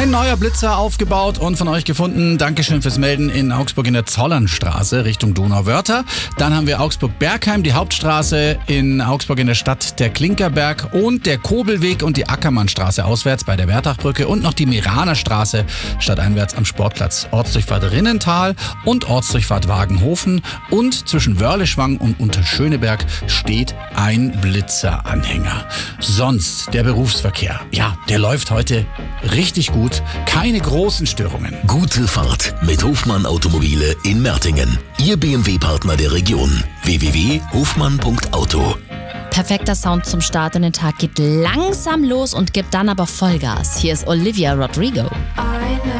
Ein neuer Blitzer aufgebaut und von euch gefunden. Dankeschön fürs Melden in Augsburg in der Zollernstraße Richtung Donauwörth. Dann haben wir Augsburg-Bergheim, die Hauptstraße in Augsburg in der Stadt, der Klinkerberg und der Kobelweg und die Ackermannstraße auswärts bei der Wertachbrücke und noch die Meraner Straße stadteinwärts am Sportplatz. Ortsdurchfahrt Rinnental und Ortsdurchfahrt Wagenhofen und zwischen Wörleschwang und Unterschöneberg steht ein Blitzeranhänger. Sonst der Berufsverkehr. Ja, der läuft heute richtig gut. Keine großen Störungen. Gute Fahrt mit Hofmann Automobile in Mertingen. Ihr BMW-Partner der Region. www.hofmann.auto. Perfekter Sound zum Start in den Tag, geht langsam los und gibt dann aber Vollgas. Hier ist Olivia Rodrigo.